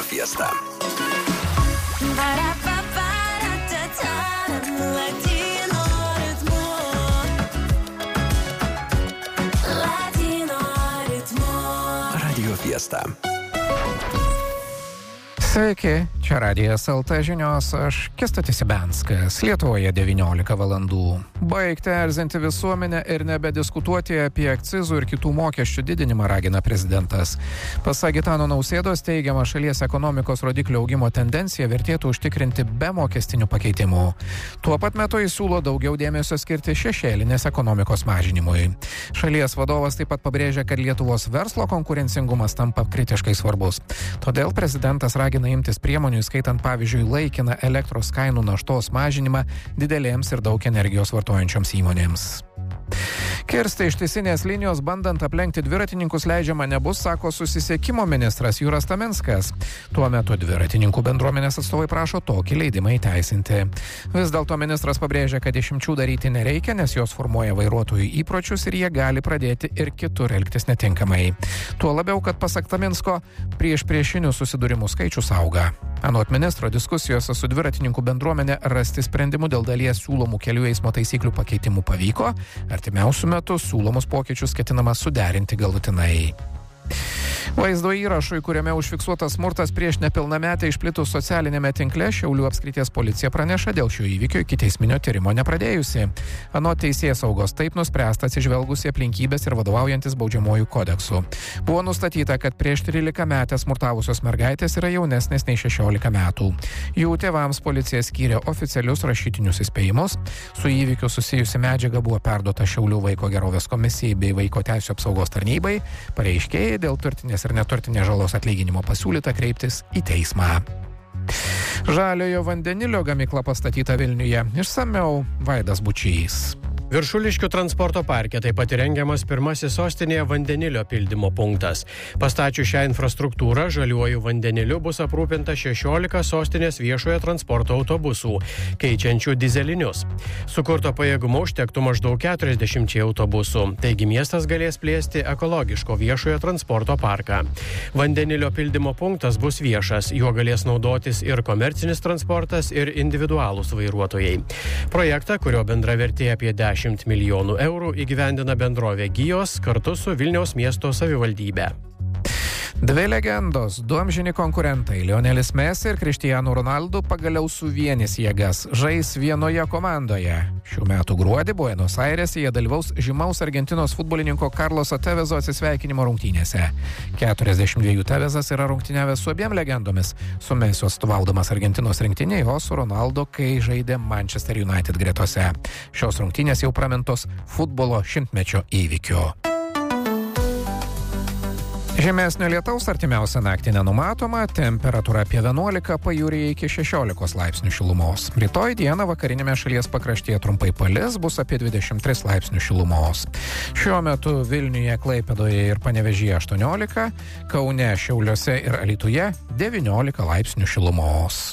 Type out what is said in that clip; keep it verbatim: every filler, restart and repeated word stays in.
Fiesta. Radio Fiesta. Sveiki, čia Radijas el te žinios, aš Kęstutis Ibenskas. Lietuvoje devyniolika valandų. Baigti erzinti visuomenę ir nebediskutuoti apie akcizų ir kitų mokesčių didinimą ragina prezidentas. Pasak Gitano Nausėdos teigiama šalies ekonomikos rodiklių augimo tendencija vertėtų užtikrinti be mokestinių pakeitimų. Tuo pat metu jis siūlo daugiau dėmesio skirti šešėlinės ekonomikos mažinimui. Šalies vadovas taip pat pabrėžia, kad Lietuvos verslo konkurencingumas tampa kritiškai svarbus. Todėl prezidentas ragina imtis priemonių, skaitant pavyzdžiui laikiną elektros kainų naštos mažinimą didelėms ir daug energijos vartojančioms įmonėms. Kirsti ištisinės linijos bandant aplenkti dviratininkus leidžiama nebus, sako susisiekimo ministras Juras Taminskas. Tuo metu dviratininkų bendruomenės atstovai prašo tokį leidimą įteisinti. Vis dėlto ministras pabrėžia, kad išimčių daryti nereikia, nes jos formuoja vairuotojų įpročius ir jie gali pradėti ir kitur elgtis netinkamai. Tuo labiau, kad pasak Taminsko, prieš priešinių susidūrimų skaičius auga. Anot ministro, diskusijose su dviratininkų bendruomenė rasti sprendimų dėl dalies siūlomų kelių eismo taisyklių pakeitimų pavyko. Artimiausiu metu siūlomus pokyčius ketinama suderinti galutinai. Vaizdo įrašui, kuriame užfiksuotas smurtas prieš nepilnametę išplitus socialinėme tinkle, Šiaulių apskrities policija praneša dėl šio įvykio ikiteisminio tyrimo nepradėjusi. Anot teisėsaugos taip nuspręsta atsižvelgusi aplinkybės ir vadovaujantis baudžiamuoju kodeksu. Buvo nustatyta, kad prieš trylikametę smurtavusios mergaitės yra jaunesnės nei šešiolika metų. Jų tėvams policija skyrė oficialius rašytinius įspėjimus. Su įvykiu susijusi medžiaga buvo perduota Šiaulių vaiko gerovės komisijai bei vaiko teisių apsaugos tarnybai. Pareiškėjai dėl turtinės ir neturtinės žalos atlyginimo pasiūlyta kreiptis į teismą. Žaliojo vandenilio gamykla pastatyta Vilniuje. Išsamiau Vaidas Bučys. Viršuliškių transporto parke taip pat įrengiamas pirmasis sostinėje vandenilio pildymo punktas. Pastačius šią infrastruktūrą, žaliuoju vandeniliu bus aprūpinta šešiolika sostinės viešojo transporto autobusų, keičiančių dizelinius. Sukurto pajėgumo užtektų maždaug keturiasdešimčiai autobusų, taigi miestas galės plėsti ekologiško viešojo transporto parką. Vandenilio pildymo punktas bus viešas, juo galės naudotis ir komercinis transportas, ir individualūs vairuotojai. Projektą, kurio bendra vertė apie dešimt milijonų eurų, įgyvendina bendrovė Gijos kartu su Vilniaus miesto savivaldybe. Dvi legendos, du amžini konkurentai Lionelis Messi ir Cristiano Ronaldo pagaliau suvienys jėgas, žais vienoje komandoje. Šių metų gruodį Buenos Airėse jie dalyvaus žymaus Argentinos futbolininko Carloso Tevezo atsisveikinimo rungtynėse. keturiasdešimt dviejų Tevezas yra rungtyniavęs su abiem legendomis, su Messiu atstovaudamas Argentinos rinktinei, o su Ronaldo, kai žaidė Manchester United gretose. Šios rungtynės jau pramintos futbolo šimtmečio įvykiu. Žemesnio lietaus artimiausią naktį nenumatoma, temperatūra apie vienuolika, pajūryje iki šešiolikos laipsnių šilumos. Rytoj dieną vakarinėme šalies pakraštyje trumpai palis, bus apie dvidešimt tris laipsnių šilumos. Šiuo metu Vilniuje, Klaipėdoje ir Panevėžyje aštuoniolika, Kaune, Šiauliuose ir Alytuje devyniolika laipsnių šilumos.